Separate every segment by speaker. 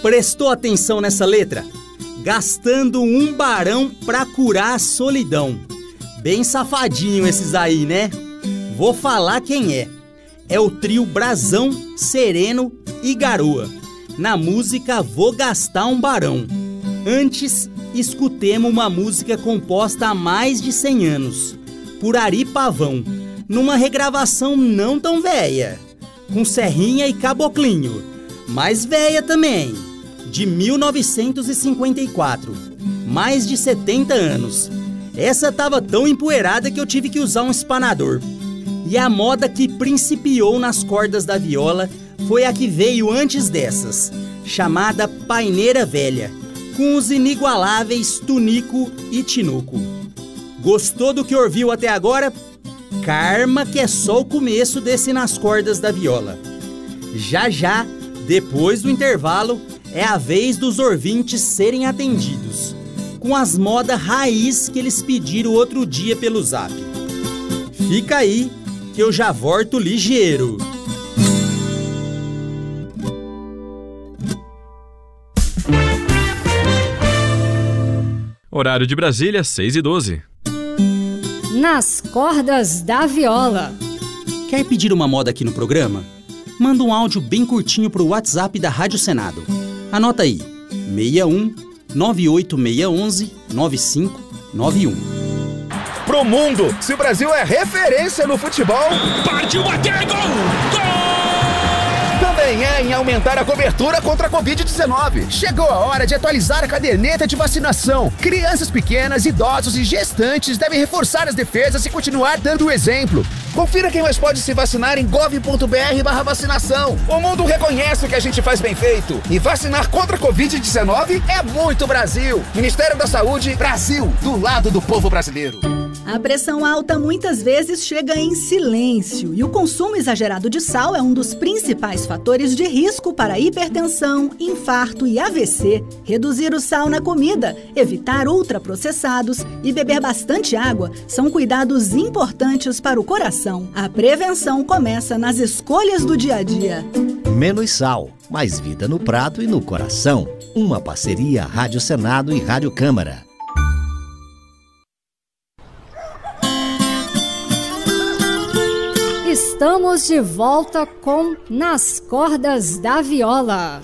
Speaker 1: Prestou atenção nessa letra? Gastando um barão pra curar a solidão. Bem safadinho esses aí, né? Vou falar quem é. É o trio Brasão, Sereno e Garoa. Na música Vou Gastar um Barão. Antes, escutemos uma música composta há mais de 100 anos, por Ari Pavão, numa regravação não tão velha, com Serrinha e Caboclinho, mais velha também, de 1954, mais de 70 anos. Essa tava tão empoeirada que eu tive que usar um espanador. E a moda que principiou nas cordas da viola foi a que veio antes dessas, chamada Paineira Velha, com os inigualáveis Tunico e Tinuco. Gostou do que ouviu até agora? Karma, que é só o começo desse Nas Cordas da Viola. Já, depois do intervalo, é a vez dos ouvintes serem atendidos, com as modas raiz que eles pediram outro dia pelo Zap. Fica aí, que eu já volto ligeiro.
Speaker 2: Horário de Brasília, 6h12.
Speaker 3: Nas Cordas da Viola.
Speaker 1: Quer pedir uma moda aqui no programa? Manda um áudio bem curtinho pro WhatsApp da Rádio Senado. Anota aí, 61 98611 9591.
Speaker 4: Pro mundo, se o Brasil é referência no futebol,
Speaker 5: partiu bater, gol!
Speaker 4: Também é em aumentar a cobertura contra a Covid-19. Chegou a hora de atualizar a caderneta de vacinação. Crianças pequenas, idosos e gestantes devem reforçar as defesas e continuar dando o exemplo. Confira quem mais pode se vacinar em gov.br/vacinação. O mundo reconhece o que a gente faz bem feito. E vacinar contra a Covid-19 é muito Brasil. Ministério da Saúde, Brasil, do lado do povo brasileiro.
Speaker 6: A pressão alta muitas vezes chega em silêncio e o consumo exagerado de sal é um dos principais fatores de risco para hipertensão, infarto e AVC. Reduzir o sal na comida, evitar ultraprocessados e beber bastante água são cuidados importantes para o coração. A prevenção começa nas escolhas do dia a dia.
Speaker 7: Menos sal, mais vida no prato e no coração. Uma parceria Rádio Senado e Rádio Câmara.
Speaker 3: Estamos de volta com Nas Cordas da Viola.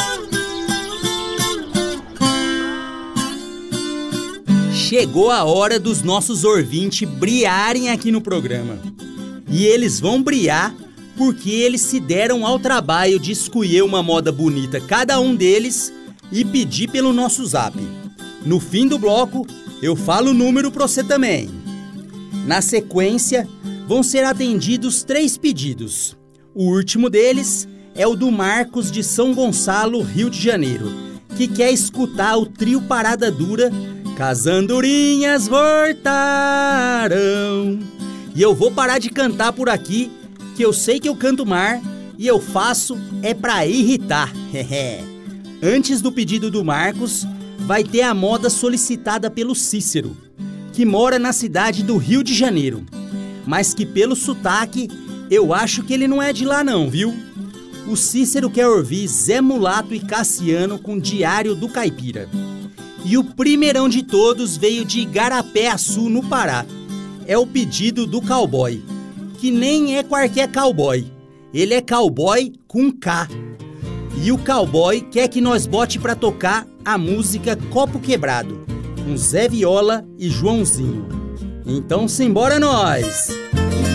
Speaker 1: Chegou a hora dos nossos ouvintes briarem aqui no programa. E eles vão briar porque eles se deram ao trabalho de escolher uma moda bonita, cada um deles, e pedir pelo nosso Zap. No fim do bloco, eu falo o número pra você também. Na sequência, vão ser atendidos 3 pedidos. O último deles é o do Marcos de São Gonçalo, Rio de Janeiro, que quer escutar o trio Parada Dura, Cas Andorinhas voltaram. E eu vou parar de cantar por aqui, que eu sei que eu canto mar e eu faço é pra irritar. Antes do pedido do Marcos, vai ter a moda solicitada pelo Cícero, que mora na cidade do Rio de Janeiro, mas que pelo sotaque, eu acho que ele não é de lá não, viu? O Cícero quer ouvir Zé Mulato e Cassiano com Diário do Caipira. E o primeirão de todos veio de Igarapé-Açu, no Pará. É o pedido do cowboy, que nem é qualquer cowboy. Ele é cowboy com K. E o cowboy quer que nós bote pra tocar a música Copo Quebrado, com Zé Viola e Joãozinho. Então simbora nós!